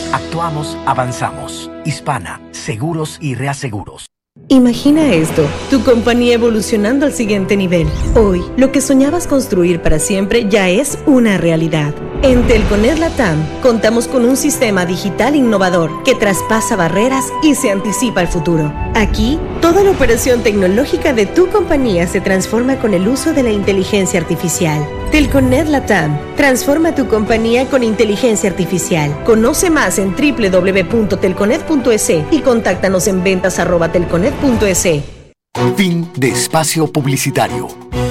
Actuamos, avanzamos. Hispana, seguros y reaseguros. Imagina esto, tu compañía evolucionando al siguiente nivel. Hoy, lo que soñabas construir para siempre ya es una realidad. En Telconet Latam, contamos con un sistema digital innovador que traspasa barreras y se anticipa al futuro. Aquí, toda la operación tecnológica de tu compañía se transforma con el uso de la inteligencia artificial. Telconet Latam, transforma tu compañía con inteligencia artificial. Conoce más en www.telconet.es y contáctanos en ventas@telconet.es. Fin de espacio publicitario.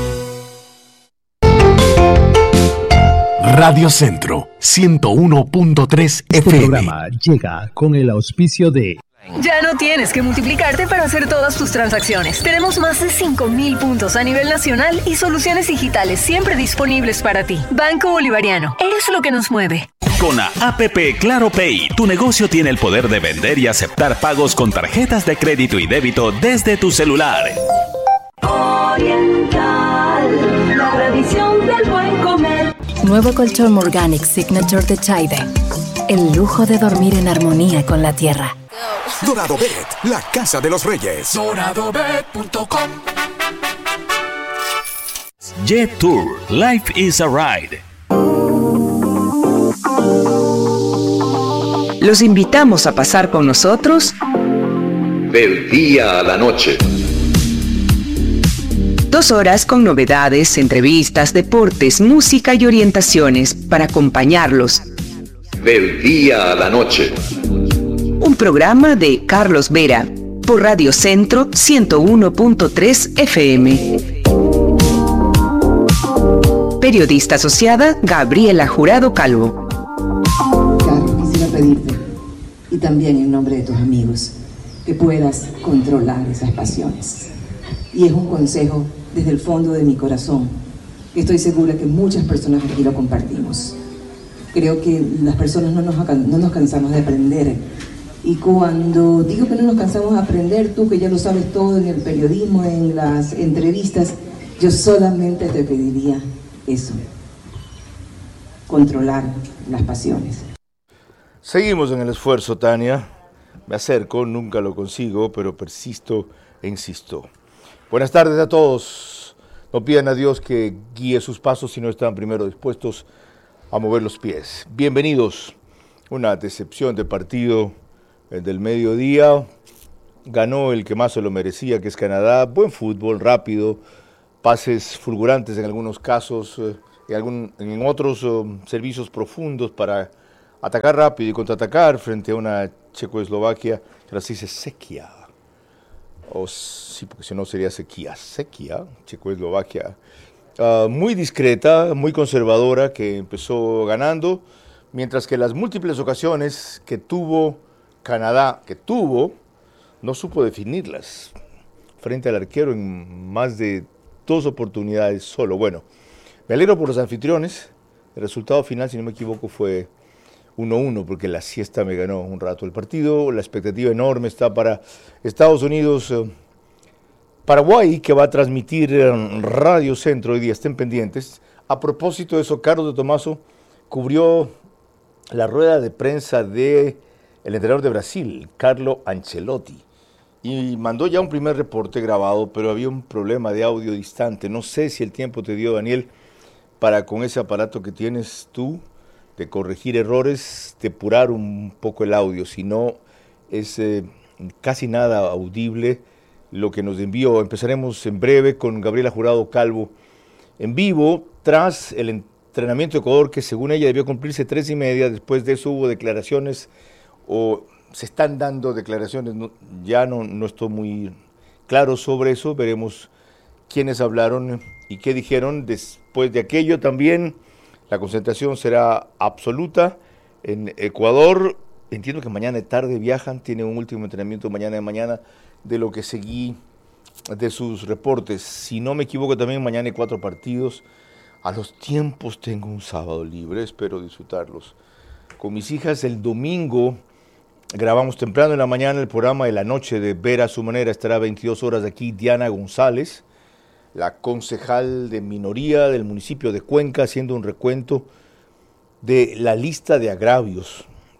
Radio Centro 101.3 FM. Este programa llega con el auspicio de... Ya no tienes que multiplicarte para hacer todas tus transacciones. Tenemos más de 5,000 puntos a nivel nacional y soluciones digitales siempre disponibles para ti. Banco Bolivariano, eres lo que nos mueve. Con la APP Claro Pay, tu negocio tiene el poder de vender y aceptar pagos con tarjetas de crédito y débito desde tu celular. Oriental, la tradición del buen comer. Nuevo colchón Organic Signature de Chaide. El lujo de dormir en armonía con la tierra. Dorado Bet, la casa de los reyes. DoradoBet.com. Jet Tour, Life is a Ride. Los invitamos a pasar con nosotros del día a la noche. 2 horas con novedades, entrevistas, deportes, música y orientaciones para acompañarlos. Del día a la noche. Un programa de Carlos Vera por Radio Centro 101.3 FM. Periodista asociada Gabriela Jurado Calvo. Carlos, quisiera pedirte, y también en nombre de tus amigos, que puedas controlar esas pasiones. Y es un consejo desde el fondo de mi corazón, que estoy segura que muchas personas aquí lo compartimos. Creo que las personas no nos cansamos de aprender. Y cuando digo que no nos cansamos de aprender, tú que ya lo sabes todo en el periodismo, en las entrevistas, yo solamente te pediría eso: controlar las pasiones. Seguimos en el esfuerzo, Tania. Me acerco, nunca lo consigo, pero persisto e insisto. Buenas tardes a todos. No pidan a Dios que guíe sus pasos si no están primero dispuestos a mover los pies. Bienvenidos. Una decepción de partido del mediodía. Ganó el que más se lo merecía, que es Canadá. Buen fútbol, rápido, pases fulgurantes en algunos casos, en otros servicios profundos para atacar rápido y contraatacar frente a una Checoslovaquia, que ahora se dice Sequia. Sí, porque si no sería Sequia, Checoslovaquia. Muy discreta, muy conservadora, que empezó ganando, mientras que las múltiples ocasiones que tuvo Canadá, no supo definirlas frente al arquero en más de 2 oportunidades solo. Bueno, me alegro por los anfitriones. El resultado final, si no me equivoco, fue 1-1, porque la siesta me ganó un rato el partido. La expectativa enorme está para Estados Unidos, Paraguay, que va a transmitir en Radio Centro hoy día. Estén pendientes. A propósito de eso, Carlos de Tomaso cubrió la rueda de prensa de el entrenador de Brasil, Carlo Ancelotti, y mandó ya un primer reporte grabado, pero había un problema de audio distante. No sé si el tiempo te dio, Daniel, para con ese aparato que tienes tú, de corregir errores, depurar un poco el audio, si no es casi nada audible lo que nos envió. Empezaremos en breve con Gabriela Jurado Calvo en vivo, tras el entrenamiento de Ecuador, que según ella debió cumplirse 3:30, después de eso hubo declaraciones, o se están dando declaraciones, ya no estoy muy claro sobre eso, veremos quiénes hablaron y qué dijeron. Después de aquello también la concentración será absoluta en Ecuador. Entiendo que mañana de tarde viajan, tienen un último entrenamiento mañana, de lo que seguí de sus reportes. Si no me equivoco, también mañana hay 4 partidos. A los tiempos tengo un sábado libre, espero disfrutarlos con mis hijas. El domingo grabamos temprano en la mañana el programa de la noche de Ver a su manera. Estará a 22 horas aquí Diana González, la concejal de minoría del municipio de Cuenca, haciendo un recuento de la lista de agravios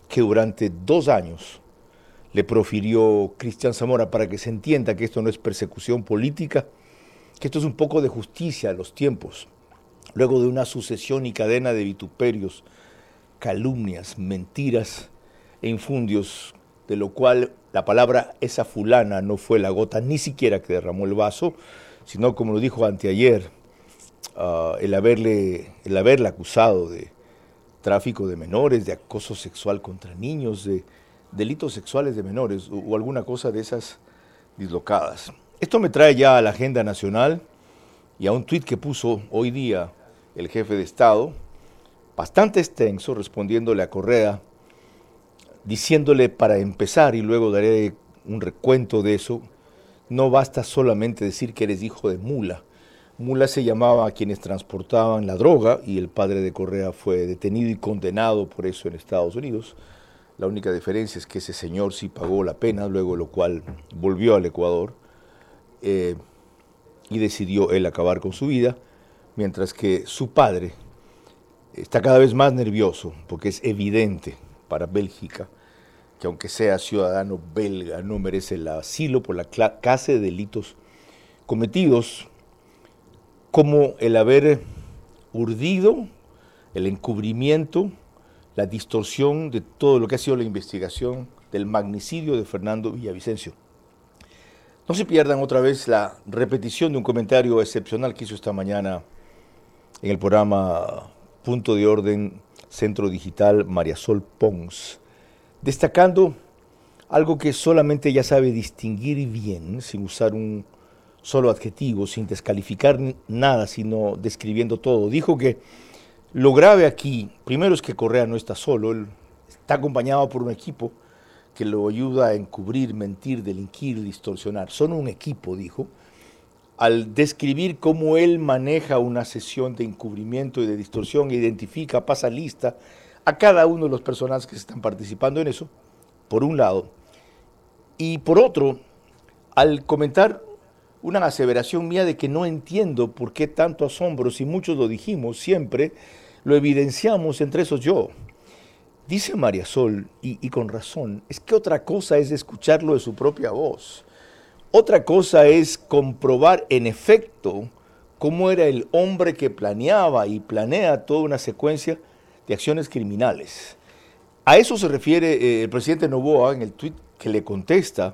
que durante 2 años le profirió Cristian Zamora, para que se entienda que esto no es persecución política, que esto es un poco de justicia a los tiempos, luego de una sucesión y cadena de vituperios, calumnias, mentiras e infundios, de lo cual la palabra esa fulana no fue la gota ni siquiera que derramó el vaso, sino, como lo dijo anteayer, el haberla acusado de tráfico de menores, de acoso sexual contra niños, de delitos sexuales de menores o alguna cosa de esas dislocadas. Esto me trae ya a la agenda nacional y a un tuit que puso hoy día el jefe de Estado, bastante extenso, respondiéndole a Correa, diciéndole para empezar, y luego daré un recuento de eso, no basta solamente decir que eres hijo de mula. Mula se llamaba a quienes transportaban la droga y el padre de Correa fue detenido y condenado por eso en Estados Unidos. La única diferencia es que ese señor sí pagó la pena, luego de lo cual volvió al Ecuador y decidió él acabar con su vida, mientras que su padre está cada vez más nervioso porque es evidente para Bélgica que aunque sea ciudadano belga no merece el asilo por la clase de delitos cometidos, como el haber urdido, el encubrimiento, la distorsión de todo lo que ha sido la investigación del magnicidio de Fernando Villavicencio. No se pierdan otra vez la repetición de un comentario excepcional que hizo esta mañana en el programa Punto de Orden Centro Digital María Sol Pons, destacando algo que solamente ella sabe distinguir bien, sin usar un solo adjetivo, sin descalificar nada, sino describiendo todo. Dijo que lo grave aquí, primero, es que Correa no está solo, él está acompañado por un equipo que lo ayuda a encubrir, mentir, delinquir, distorsionar. Son un equipo, dijo, al describir cómo él maneja una sesión de encubrimiento y de distorsión, identifica, pasa lista a cada uno de los personajes que están participando en eso, por un lado, y por otro, al comentar una aseveración mía de que no entiendo por qué tanto asombro, si muchos lo dijimos, siempre lo evidenciamos, entre esos yo. Dice María Sol, y con razón, es que otra cosa es escucharlo de su propia voz. Otra cosa es comprobar en efecto cómo era el hombre que planeaba y planea toda una secuencia de acciones criminales. A eso se refiere el presidente Noboa en el tuit que le contesta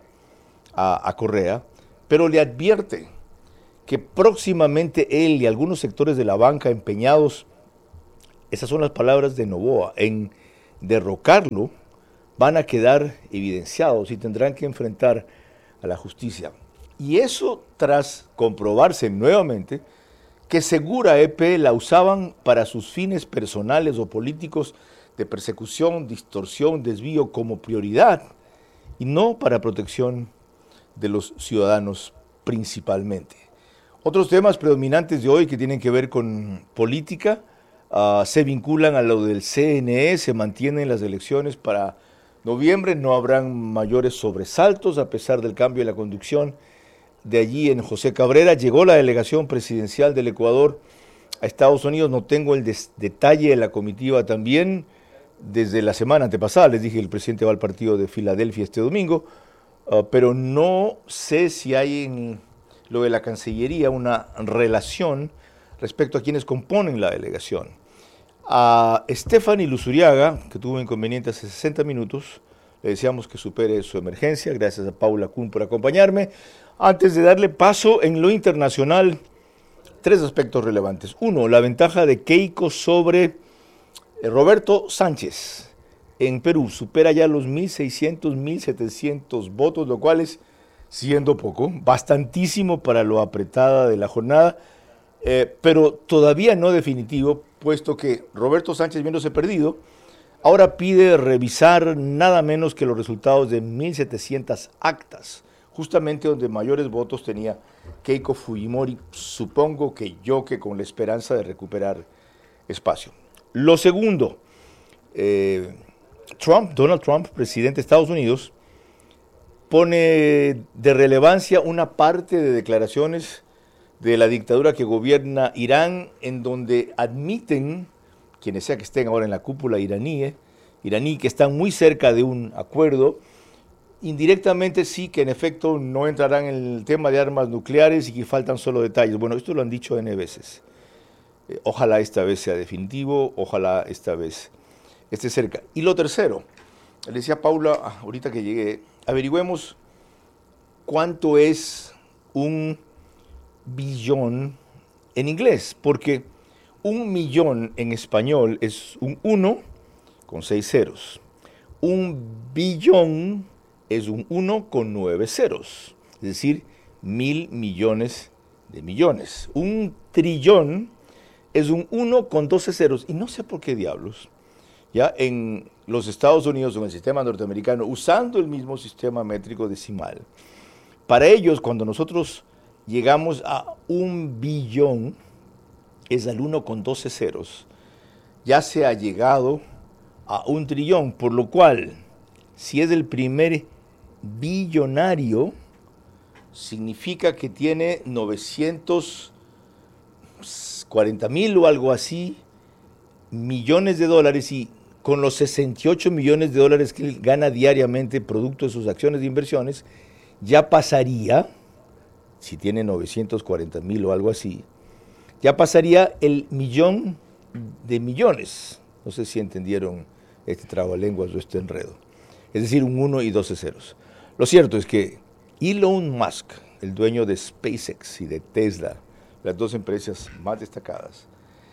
a Correa, pero le advierte que próximamente él y algunos sectores de la banca empeñados, esas son las palabras de Noboa, en derrocarlo, van a quedar evidenciados y tendrán que enfrentar a la justicia. Y eso tras comprobarse nuevamente que Segura EP la usaban para sus fines personales o políticos de persecución, distorsión, desvío como prioridad y no para protección de los ciudadanos principalmente. Otros temas predominantes de hoy que tienen que ver con política se vinculan a lo del CNE, se mantienen las elecciones para noviembre, no habrán mayores sobresaltos a pesar del cambio de la conducción de allí en José Cabrera. Llegó la delegación presidencial del Ecuador a Estados Unidos, no tengo el detalle de la comitiva también, desde la semana antepasada, les dije, el presidente va al partido de Filadelfia este domingo, pero no sé si hay en lo de la Cancillería una relación respecto a quienes componen la delegación. A Stephanie Luzuriaga, que tuvo inconveniente hace 60 minutos, le deseamos que supere su emergencia. Gracias a Paula Kuhn por acompañarme. Antes de darle paso en lo internacional, 3 aspectos relevantes. 1, la ventaja de Keiko sobre Roberto Sánchez en Perú. Supera ya los 1.600, 1.700 votos, lo cual es, siendo poco, bastantísimo para lo apretada de la jornada, pero todavía no definitivo, puesto que Roberto Sánchez, viéndose perdido, ahora pide revisar nada menos que los resultados de 1.700 actas, justamente donde mayores votos tenía Keiko Fujimori, supongo que con la esperanza de espacio. Lo segundo, Donald Trump, presidente de Estados Unidos, pone de relevancia una parte de declaraciones de la dictadura que gobierna Irán, en donde admiten, quienes sea que estén ahora en la cúpula iraní, iraní, que están muy cerca de un acuerdo. Indirectamente sí que en efecto no entrarán en el tema de armas nucleares y que faltan solo detalles. Bueno, esto lo han dicho N veces. Ojalá esta vez sea definitivo, ojalá esta vez esté cerca. Y lo tercero, le decía a Paula, ahorita que llegué, averigüemos cuánto es un billón en inglés, porque 1 millón en español es un 1 con 6 ceros. Un billón es un 1 con 9 ceros, es decir, 1.000 millones de millones. Un trillón es un 1 con 12 ceros, y no sé por qué diablos, ya en los Estados Unidos o en el sistema norteamericano, usando el mismo sistema métrico decimal, para ellos cuando nosotros llegamos a 1 billón, es al 1 con 12 ceros, ya se ha llegado a 1 trillón, por lo cual, si es el primer billonario, significa que tiene 940,000 o algo así, millones de dólares, y con los 68 millones de dólares que él gana diariamente producto de sus acciones de inversiones, ya pasaría, si tiene 940,000 o algo así, ya pasaría el millón de millones. No sé si entendieron este trabalenguas o este enredo. Es decir, un 1 y 12 ceros. Lo cierto es que Elon Musk, el dueño de SpaceX y de Tesla, las dos empresas más destacadas,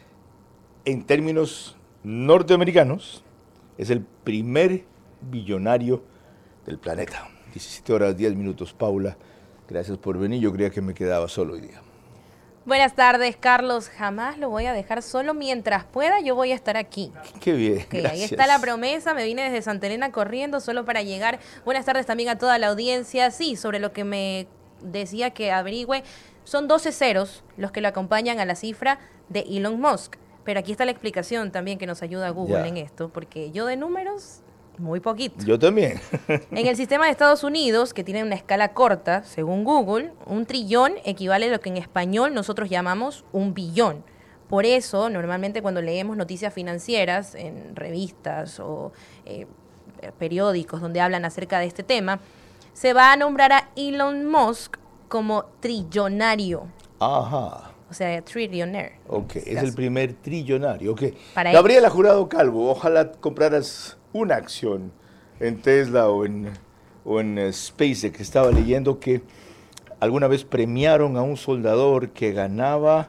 en términos norteamericanos, es el primer billonario del planeta. 17 horas 10 minutos, Paula. Gracias por venir. Yo creía que me quedaba solo hoy día. Buenas tardes, Carlos. Jamás lo voy a dejar solo. Mientras pueda, yo voy a estar aquí. Qué bien, okay, ahí está la promesa. Me vine desde Santa Elena corriendo solo para llegar. Buenas tardes también a toda la audiencia. Sí, sobre lo que me decía que averigüe, son 12 ceros los que lo acompañan a la cifra de Elon Musk. Pero aquí está la explicación también que nos ayuda Google en esto, porque yo de números, muy poquito. Yo también. En el sistema de Estados Unidos, que tiene una escala corta, según Google, 1 trillón equivale a lo que en español nosotros llamamos 1 billón. Por eso, normalmente cuando leemos noticias financieras en revistas o periódicos donde hablan acerca de este tema, se va a nombrar a Elon Musk como trillonario. Ajá. O sea, trillionaire. Ok, es el primer trillonario. Okay. Gabriela Jurado Calvo, ojalá compraras una acción en Tesla o en SpaceX. Estaba leyendo que alguna vez premiaron a un soldador que ganaba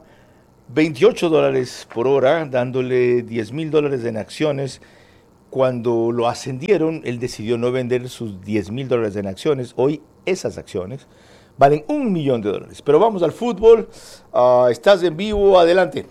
$28 por hora, dándole $10,000 en acciones. Cuando lo ascendieron, él decidió no vender sus $10,000 en acciones. Hoy esas acciones valen $1 millón. Pero vamos al fútbol. Estás en vivo, adelante.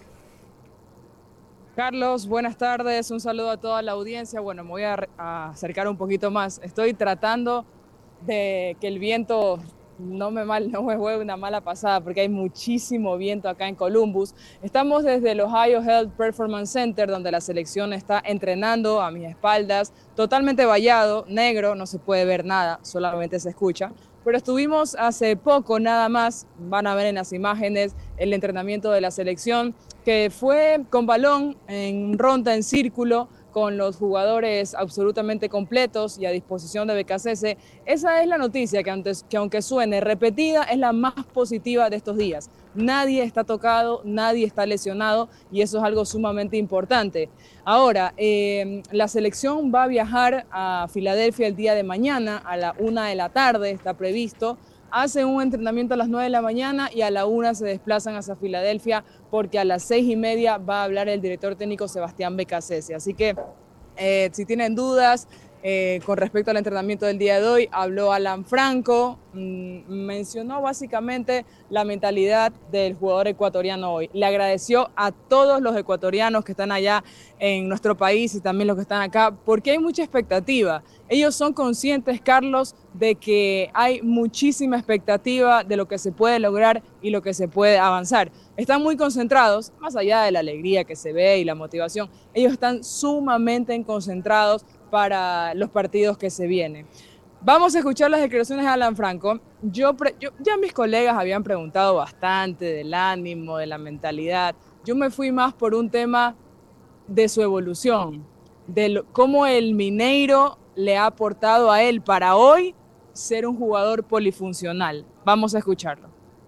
Carlos, buenas tardes, un saludo a toda la audiencia. Bueno, me voy a acercar un poquito más. Estoy tratando de que el viento no me juegue una mala pasada, porque hay muchísimo viento acá en Columbus. Estamos desde el Ohio Health Performance Center, donde la selección está entrenando a mis espaldas, totalmente vallado, negro, no se puede ver nada, solamente se escucha. Pero estuvimos hace poco nada más, van a ver en las imágenes, el entrenamiento de la selección, que fue con balón en ronda, en círculo, con los jugadores absolutamente completos y a disposición de BKCS. Esa es la noticia que aunque suene repetida, es la más positiva de estos días. Nadie está tocado, nadie está lesionado, y eso es algo sumamente importante. Ahora, la selección va a viajar a Filadelfia el día de mañana a la 1 de la tarde, está previsto. Hacen un entrenamiento a las 9 de la mañana y a la 1 se desplazan hacia Filadelfia, porque a las 6:30 va a hablar el director técnico Sebastián Beccacece. Así que si tienen dudas con respecto al entrenamiento del día de hoy, habló Alan Franco, mencionó básicamente la mentalidad del jugador ecuatoriano hoy. Le agradeció a todos los ecuatorianos que están allá en nuestro país y también los que están acá, porque hay mucha expectativa. Ellos son conscientes, Carlos, de que hay muchísima expectativa de lo que se puede lograr y lo que se puede avanzar. Están muy concentrados, más allá de la alegría que se ve y la motivación, ellos están sumamente concentrados para los partidos que se vienen. Vamos a escuchar las declaraciones de Alan Franco. Ya mis colegas habían preguntado bastante del ánimo, de la mentalidad. Yo me fui más por un tema de su evolución. de cómo el Mineiro le ha aportado a él para hoy ser un jugador polifuncional. Vamos a escucharlo.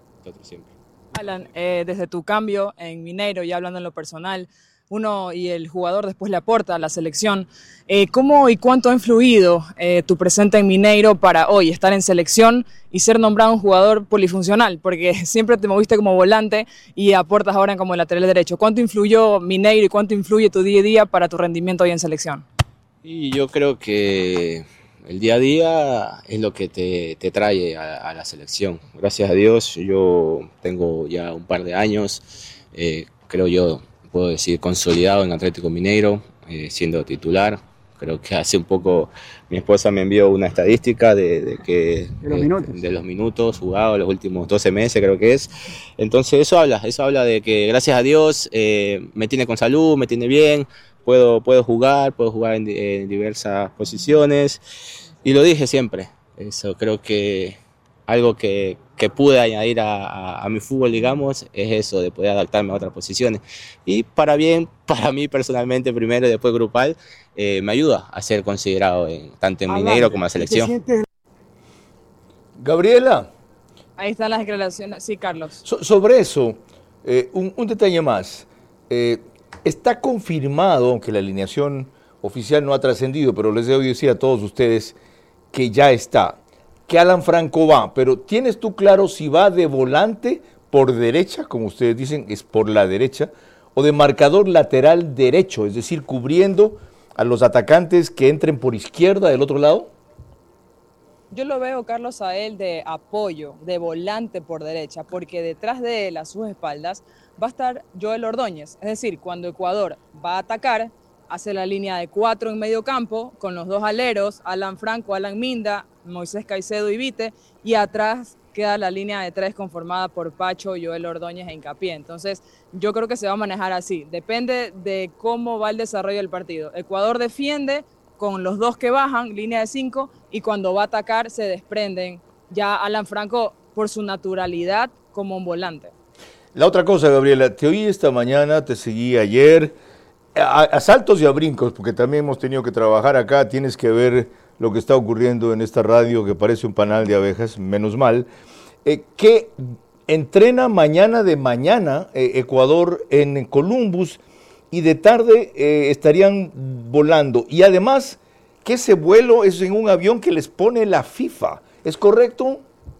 Alan, desde tu cambio en Mineiro, ya hablando en lo personal, uno y el jugador después le aporta a la selección. ¿Cómo y cuánto ha influido tu presente en Mineiro para hoy estar en selección y ser nombrado un jugador polifuncional? Porque siempre te moviste como volante y aportas ahora como lateral derecho. ¿Cuánto influyó Mineiro y cuánto influye tu día a día para tu rendimiento hoy en selección? Y yo creo que el día a día es lo que te trae a la selección. Gracias a Dios, yo tengo ya un par de años, creo yo, puedo decir, consolidado en Atlético Mineiro, siendo titular. Creo que hace un poco mi esposa me envió una estadística de los minutos jugados los últimos 12 meses, creo que es. Entonces eso habla de que gracias a Dios me tiene con salud, me tiene bien, puedo jugar en diversas posiciones. Y lo dije siempre, eso creo que algo que pude añadir a mi fútbol, digamos, es eso, de poder adaptarme a otras posiciones. Y para mí personalmente, primero y después grupal, me ayuda a ser considerado tanto en Mineiro como en la selección. Gabriela. Ahí están las declaraciones. Sí, Carlos. Sobre eso, un detalle más. Está confirmado, aunque la alineación oficial no ha trascendido, pero les debo decir a todos ustedes que ya está, que Alan Franco va, pero ¿tienes tú claro si va de volante por derecha, como ustedes dicen, es por la derecha, o de marcador lateral derecho, es decir, cubriendo a los atacantes que entren por izquierda del otro lado? Yo lo veo, Carlos, a él de apoyo, de volante por derecha, porque detrás de él, a sus espaldas, va a estar Joel Ordóñez. Es decir, cuando Ecuador va a atacar, hace la línea de 4 en medio campo, con los dos aleros, Alan Franco, Alan Minda, Moisés Caicedo y Vite, y atrás queda la línea de 3 conformada por Pacho, Joel Ordóñez e Hincapié. Entonces, yo creo que se va a manejar así. Depende de cómo va el desarrollo del partido. Ecuador defiende con los dos que bajan, línea de 5, y cuando va a atacar se desprenden ya Alan Franco por su naturalidad como un volante. La otra cosa, Gabriela, te oí esta mañana, te seguí ayer, a saltos y a brincos, porque también hemos tenido que trabajar acá, tienes que ver lo que está ocurriendo en esta radio que parece un panal de abejas, menos mal, que entrena mañana Ecuador en Columbus y de tarde estarían volando. Y además que ese vuelo es en un avión que les pone la FIFA, ¿es correcto?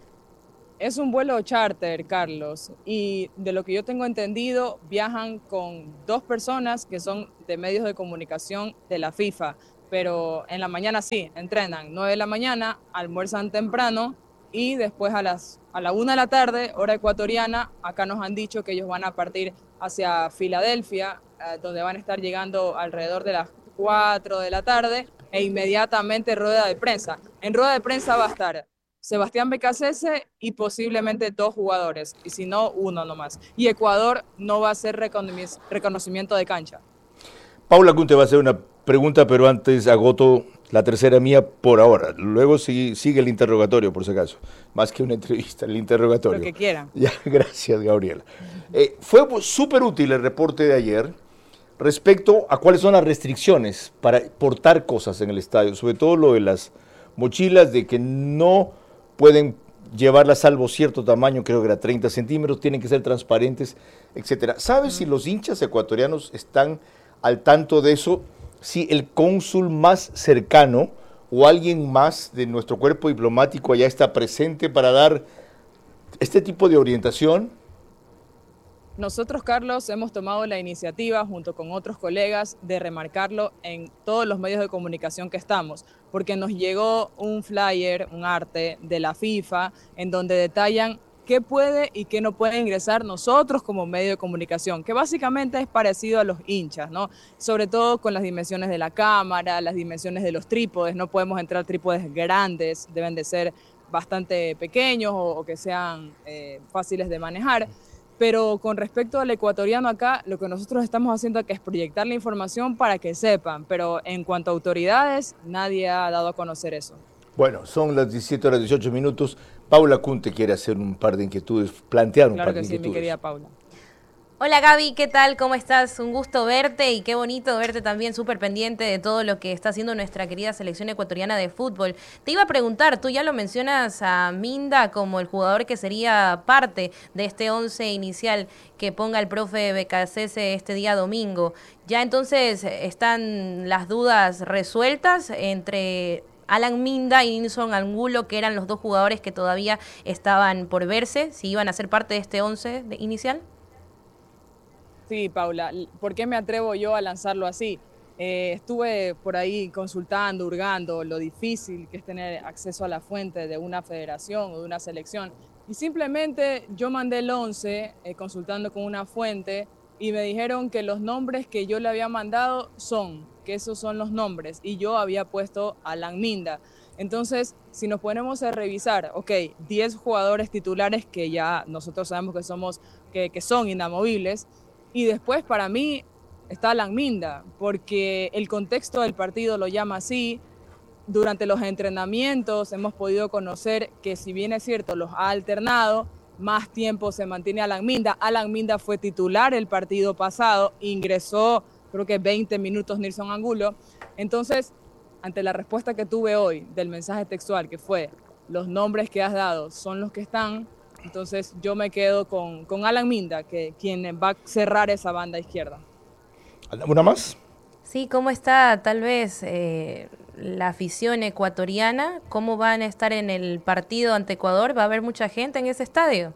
Es un vuelo charter, Carlos, y de lo que yo tengo entendido, viajan con 2 personas que son de medios de comunicación de la FIFA, pero en la mañana sí, entrenan 9 de la mañana, almuerzan temprano y después a la 1 de la tarde, hora ecuatoriana, acá nos han dicho que ellos van a partir hacia Filadelfia, donde van a estar llegando alrededor de las 4 de la tarde e inmediatamente rueda de prensa. En rueda de prensa va a estar Sebastián Becasese y posiblemente 2 jugadores, y si no, 1 nomás. Y Ecuador no va a hacer reconocimiento de cancha. Paula Kunte va a hacer una pregunta, pero antes agoto la tercera mía por ahora. Luego sigue el interrogatorio, por si acaso. Más que una entrevista, el interrogatorio. Lo que quieran. Ya, gracias, Gabriela. Fue súper útil el reporte de ayer respecto a cuáles son las restricciones para portar cosas en el estadio, sobre todo lo de las mochilas, de que no pueden llevarlas salvo cierto tamaño, creo que era 30 centímetros, tienen que ser transparentes, etcétera. ¿Sabes si los hinchas ecuatorianos están al tanto de eso? Si el cónsul más cercano o alguien más de nuestro cuerpo diplomático allá está presente para dar este tipo de orientación. Nosotros, Carlos, hemos tomado la iniciativa junto con otros colegas de remarcarlo en todos los medios de comunicación que estamos, porque nos llegó un flyer, un arte de la FIFA, en donde detallan qué puede y qué no puede ingresar nosotros como medio de comunicación, que básicamente es parecido a los hinchas, ¿no? Sobre todo con las dimensiones de la cámara, las dimensiones de los trípodes, no podemos entrar trípodes grandes, deben de ser bastante pequeños o que sean fáciles de manejar. Pero con respecto al ecuatoriano acá, lo que nosotros estamos haciendo es proyectar la información para que sepan, pero en cuanto a autoridades, nadie ha dado a conocer eso. Bueno, son las 17:18. Paula Kunte quiere hacer un par de inquietudes, plantear un par de inquietudes. Claro que sí, mi querida Paula. Hola Gaby, ¿qué tal? ¿Cómo estás? Un gusto verte y qué bonito verte también súper pendiente de todo lo que está haciendo nuestra querida selección ecuatoriana de fútbol. Te iba a preguntar, tú ya lo mencionas a Minda como el jugador que sería parte de este 11 inicial que ponga el profe Becasese este día domingo. ¿Ya entonces están las dudas resueltas entre Alan Minda y Nilson Angulo, que eran los dos jugadores que todavía estaban por verse, si iban a ser parte de este 11 inicial? Sí, Paula, ¿por qué me atrevo yo a lanzarlo así? Estuve por ahí consultando, hurgando lo difícil que es tener acceso a la fuente de una federación o de una selección. Y simplemente yo mandé el 11 consultando con una fuente y me dijeron que los nombres que yo le había mandado que esos son los nombres. Y yo había puesto a Alan Minda. Entonces, si nos ponemos a revisar, 10 jugadores titulares que ya nosotros sabemos que son inamovibles. Y después, para mí, está Alan Minda, porque el contexto del partido lo llama así. Durante los entrenamientos hemos podido conocer que, si bien es cierto, los ha alternado, más tiempo se mantiene Alan Minda. Alan Minda fue titular el partido pasado, ingresó creo que 20 minutos Nilson Angulo. Entonces, ante la respuesta que tuve hoy del mensaje textual, que fue los nombres que has dado son los que están, entonces yo me quedo con Alan Minda, quien va a cerrar esa banda izquierda. ¿Una más? Sí, ¿cómo está tal vez la afición ecuatoriana? ¿Cómo van a estar en el partido ante Ecuador? ¿Va a haber mucha gente en ese estadio?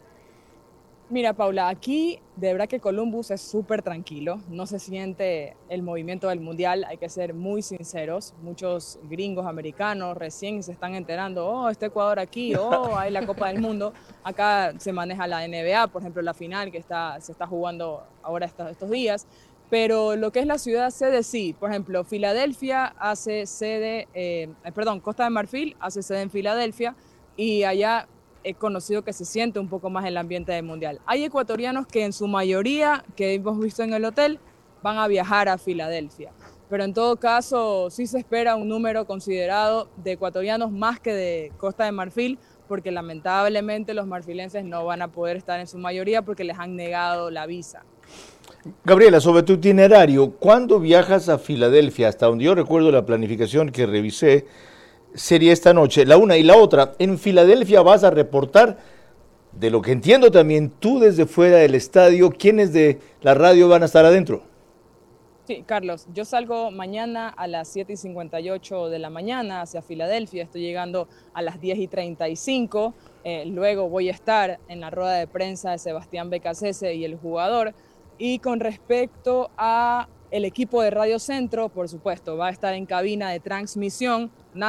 Mira, Paula, aquí de verdad que Columbus es súper tranquilo, no se siente el movimiento del Mundial, hay que ser muy sinceros. Muchos gringos americanos recién se están enterando, está Ecuador aquí, hay la Copa del Mundo. Acá se maneja la NBA, por ejemplo, la final que se está jugando ahora estos días. Pero lo que es la ciudad sede, sí. Por ejemplo, Filadelfia hace sede, Costa de Marfil hace sede en Filadelfia y allá he conocido que se siente un poco más el ambiente del Mundial. Hay ecuatorianos que en su mayoría, que hemos visto en el hotel, van a viajar a Filadelfia. Pero en todo caso, sí se espera un número considerado de ecuatorianos más que de Costa de Marfil, porque lamentablemente los marfilenses no van a poder estar en su mayoría porque les han negado la visa. Gabriela, sobre tu itinerario, ¿cuándo viajas a Filadelfia? Hasta donde yo recuerdo la planificación que revisé, sería esta noche, la una. Y la otra, en Filadelfia vas a reportar, de lo que entiendo también, tú desde fuera del estadio, ¿quiénes de la radio van a estar adentro? Sí, Carlos, yo salgo mañana a las 7:58 de la mañana hacia Filadelfia, estoy llegando a las 10:35, luego voy a estar en la rueda de prensa de Sebastián Becasese y el jugador. Y con respecto a el equipo de Radio Centro, por supuesto, va a estar en cabina de transmisión.